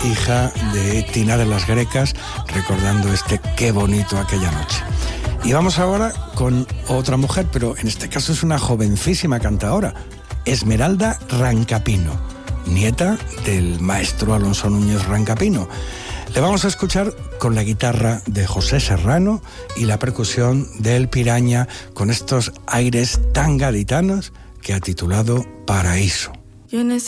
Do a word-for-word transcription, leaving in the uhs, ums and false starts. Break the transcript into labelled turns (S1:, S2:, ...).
S1: hija de Tina de las Grecas, recordando este Qué bonito aquella noche. Y vamos ahora con otra mujer, pero en este caso es una jovencísima cantadora, Esmeralda Rancapino, nieta del maestro Alonso Núñez Rancapino. Le vamos a escuchar con la guitarra de José Serrano y la percusión del Piraña, con estos aires tan gaditanos que ha titulado Paraíso.